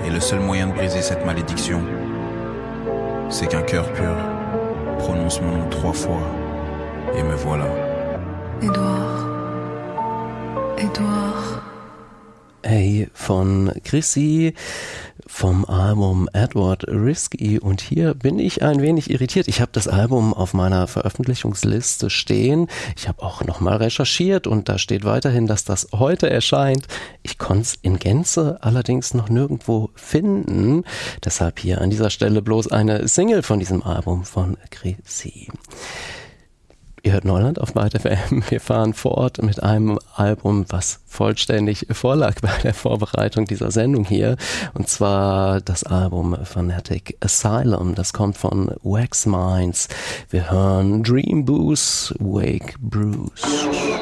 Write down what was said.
Et le seul moyen de briser cette malédiction, c'est qu'un cœur pur prononce mon nom 3 fois, et me voilà. Edouard. Edouard. Hey von Chrissy vom Album Edward Risky, und hier bin ich ein wenig irritiert. Ich habe das Album auf meiner Veröffentlichungsliste stehen. Ich habe auch nochmal recherchiert und da steht weiterhin, dass das heute erscheint. Ich konnte es in Gänze allerdings noch nirgendwo finden. Deshalb hier an dieser Stelle bloß eine Single von diesem Album von Chrissy. Ihr hört Neuland auf Byte FM. Wir fahren fort mit einem Album, was vollständig vorlag bei der Vorbereitung dieser Sendung hier. Und zwar das Album Phonetic Asylum. Das kommt von Wax Minds. Wir hören Dream Booze, Wake Bruce.